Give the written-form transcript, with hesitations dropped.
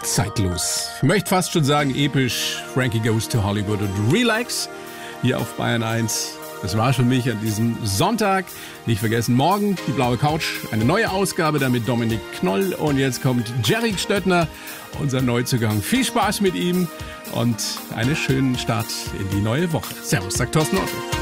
zeitlos. Ich möchte fast schon sagen episch. Frankie Goes to Hollywood und Relax hier auf Bayern 1. Das war für mich an diesem Sonntag. Nicht vergessen, morgen die blaue Couch, eine neue Ausgabe, dann mit Dominik Knoll. Und jetzt kommt Jerry Stöttner, unser Neuzugang. Viel Spaß mit ihm und einen schönen Start in die neue Woche. Servus, sagt Thorsten Otto.